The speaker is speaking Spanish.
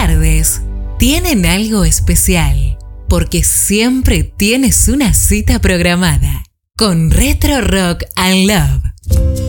tardes tienen algo especial, porque siempre tienes una cita programada con Retro Rock and Love.